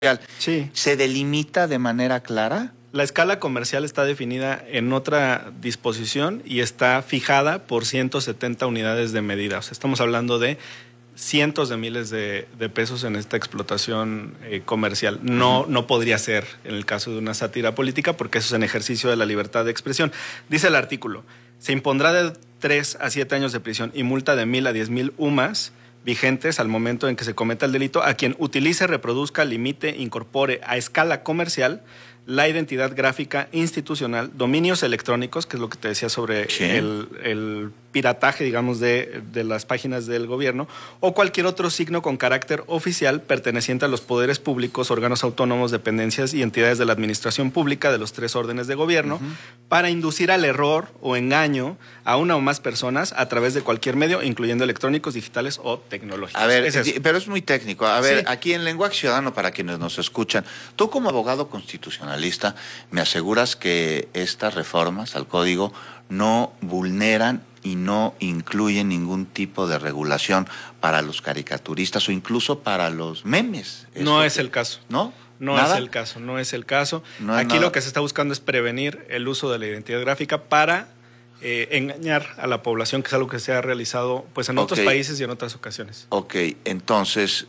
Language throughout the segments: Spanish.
Sí. ¿Se delimita de manera clara? La escala comercial está definida en otra disposición y está fijada por 170 unidades de medida. O sea, estamos hablando de cientos de miles de pesos en esta explotación comercial. No podría ser en el caso de una sátira política porque eso es en ejercicio de la libertad de expresión. Dice el artículo, se impondrá de 3 a 7 años de prisión y multa de 1,000 a 10,000 UMAS vigentes al momento en que se cometa el delito a quien utilice, reproduzca, limite, incorpore a escala comercial la identidad gráfica institucional, dominios electrónicos, que es lo que te decía sobre el pirataje, digamos, de las páginas del gobierno, o cualquier otro signo con carácter oficial perteneciente a los poderes públicos, órganos autónomos, dependencias y entidades de la administración pública de los 3 órdenes de gobierno, para inducir al error o engaño a una o más personas a través de cualquier medio, incluyendo electrónicos, digitales o tecnológicos. A ver, pero es muy técnico. A ver, Sí. aquí en Lenguaje Ciudadano, para quienes nos escuchan, tú como abogado constitucionalista, me aseguras que estas reformas al código no vulneran y no incluyen ningún tipo de regulación para los caricaturistas o incluso para los memes. No es el caso. ¿No? No ¿Nada? es el caso, no es el caso. No es Aquí nada. lo que se está buscando es prevenir el uso de la identidad gráfica para engañar a la población, que es algo que se ha realizado pues en otros países y en otras ocasiones. Ok, entonces,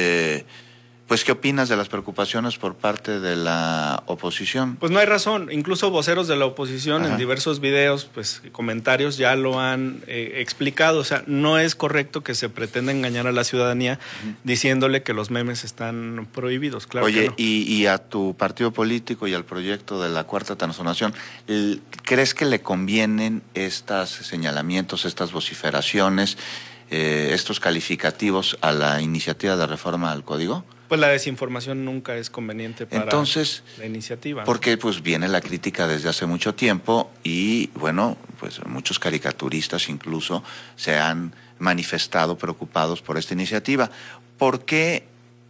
pues, ¿qué opinas de las preocupaciones por parte de la oposición? Pues no hay razón. Incluso voceros de la oposición en diversos videos, pues comentarios ya lo han explicado. O sea, no es correcto que se pretenda engañar a la ciudadanía diciéndole que los memes están prohibidos. Claro. Oye, que no. y a tu partido político y al proyecto de la Cuarta Transformación, ¿crees que le convienen estos señalamientos, estas vociferaciones, estos calificativos a la iniciativa de reforma al código? Pues la desinformación nunca es conveniente para la iniciativa, ¿no? Porque pues viene la crítica desde hace mucho tiempo y bueno, pues muchos caricaturistas incluso se han manifestado preocupados por esta iniciativa. ¿Por qué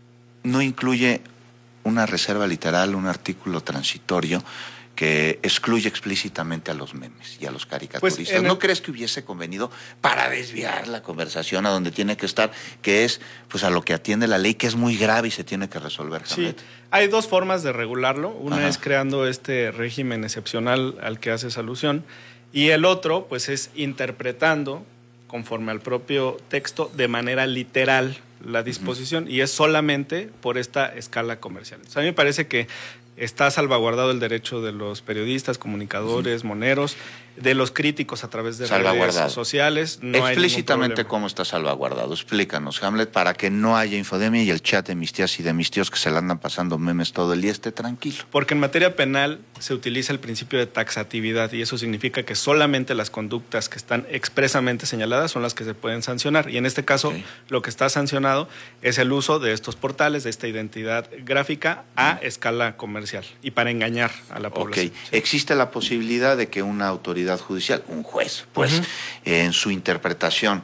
no incluye una reserva literal, un artículo transitorio que excluye explícitamente a los memes y a los caricaturistas? Pues ¿No crees que hubiese convenido para desviar la conversación a donde tiene que estar, que es pues a lo que atiende la ley, que es muy grave y se tiene que resolver, Hamlet? Sí, hay 2 formas de regularlo. Una es creando este régimen excepcional al que haces alusión y el otro pues es interpretando conforme al propio texto de manera literal la disposición y es solamente por esta escala comercial. O sea, a mí me parece que está salvaguardado el derecho de los periodistas, comunicadores, moneros, de los críticos a través de redes sociales. No explícitamente cómo está salvaguardado. Explícanos, Hamlet, para que no haya infodemia y el chat de mis tías y de mis tíos que se le andan pasando memes todo el día esté tranquilo. Porque en materia penal se utiliza el principio de taxatividad y eso significa que solamente las conductas que están expresamente señaladas son las que se pueden sancionar. Y en este caso, lo que está sancionado es el uso de estos portales, de esta identidad gráfica a escala comercial y para engañar a la población. Sí. ¿Existe la posibilidad de que una autoridad judicial, un juez, pues, en su interpretación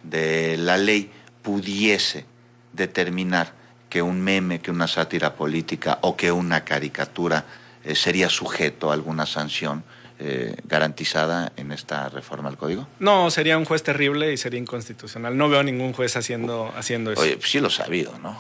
de la ley pudiese determinar que un meme, que una sátira política o que una caricatura sería sujeto a alguna sanción garantizada en esta reforma al código? No, sería un juez terrible y sería inconstitucional. No veo ningún juez haciendo eso. Oye, pues sí lo he sabido, ¿no?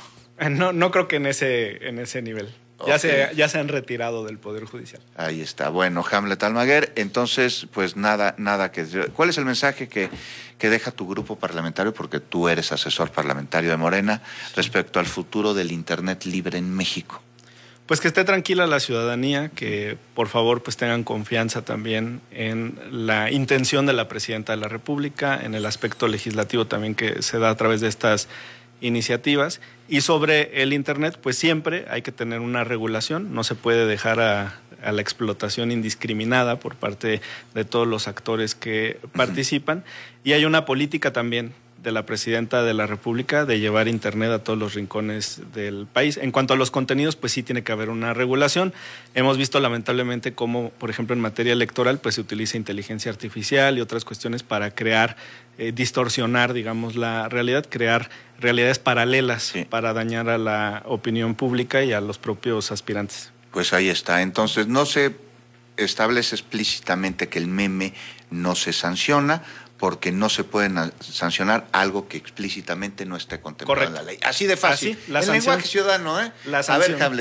No creo que en ese nivel. Ya se han retirado del Poder Judicial. Ahí está. Bueno, Hamlet Almaguer, entonces, pues nada que... ¿Cuál es el mensaje que deja tu grupo parlamentario, porque tú eres asesor parlamentario de Morena, respecto al futuro del Internet libre en México? Pues que esté tranquila la ciudadanía, que por favor pues tengan confianza también en la intención de la Presidenta de la República, en el aspecto legislativo también que se da a través de estas iniciativas. Y sobre el Internet, pues siempre hay que tener una regulación, no se puede dejar a la explotación indiscriminada por parte de todos los actores que participan. Y hay una política también de la Presidenta de la República de llevar Internet a todos los rincones del país. En cuanto a los contenidos, pues sí tiene que haber una regulación. Hemos visto lamentablemente cómo, por ejemplo, en materia electoral, pues se utiliza inteligencia artificial y otras cuestiones para crear, distorsionar, digamos, la realidad, crear realidades paralelas para dañar a la opinión pública y a los propios aspirantes. Pues ahí está. Entonces, no se establece explícitamente que el meme no se sanciona, porque no se pueden sancionar algo que explícitamente no esté contemplado en la ley. Así de fácil. Así, la el sanción. lenguaje ciudadano, ¿eh? La A ver, sanción. Hamlet.